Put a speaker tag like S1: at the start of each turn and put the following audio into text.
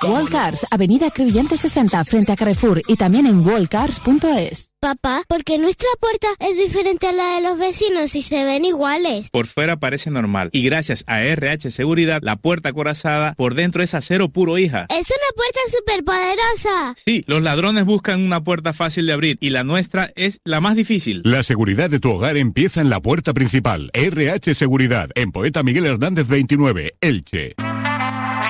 S1: Wallcars, Avenida Crevillente 60, frente a Carrefour, y también en wallcars.es.
S2: Papá, ¿por qué nuestra puerta es diferente a la de los vecinos y se ven iguales?
S3: Por fuera parece normal y gracias a RH Seguridad, la puerta acorazada por dentro es acero puro, hija.
S2: ¡Es una puerta superpoderosa!
S3: Sí, los ladrones buscan una puerta fácil de abrir y la nuestra es la más difícil.
S4: La seguridad de tu hogar empieza en la puerta principal. RH Seguridad, en Poeta Miguel Hernández 29, Elche.